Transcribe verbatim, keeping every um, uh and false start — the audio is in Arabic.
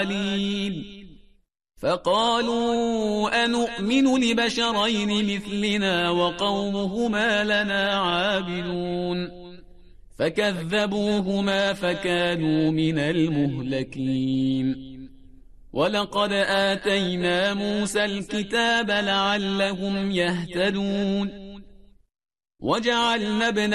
العالين فقالوا أنؤمن لبشرين مثلنا وقومهما لنا عابدون فكذبوهما فكانوا من المهلكين ولقد آتينا موسى الكتاب لعلهم يهتدون وجعلنا ابن